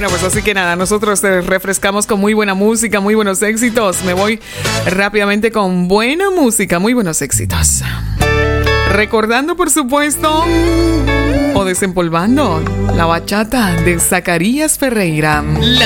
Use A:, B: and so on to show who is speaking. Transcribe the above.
A: Bueno, pues así que nada, nosotros te refrescamos con muy buena música, muy buenos éxitos. Me voy rápidamente con buena música, muy buenos éxitos. Recordando, por supuesto, o desempolvando la bachata de Zacarías Ferreira.